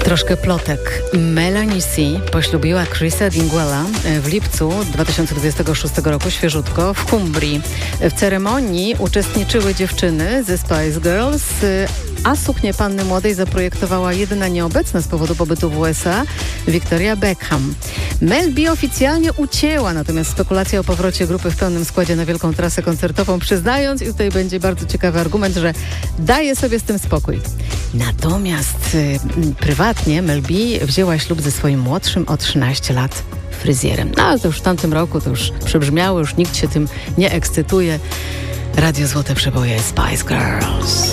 Troszkę plotek. Melanie C. poślubiła Chrisa Dingwalla w lipcu 2026 roku, świeżutko, w Kumbrii. W ceremonii uczestniczyły dziewczyny ze Spice Girls, a suknię panny młodej zaprojektowała jedyna nieobecna z powodu pobytu w USA, Victoria Beckham. Mel B oficjalnie ucięła natomiast spekulacje o powrocie grupy w pełnym składzie na wielką trasę koncertową, przyznając, i tutaj będzie bardzo ciekawy argument, że daje sobie z tym spokój. Natomiast prywatnie Mel B wzięła ślub ze swoim młodszym o 13 lat fryzjerem. No ale to już w tamtym roku, to już przebrzmiało, już nikt się tym nie ekscytuje. Radio Złote Przeboje, Spice Girls.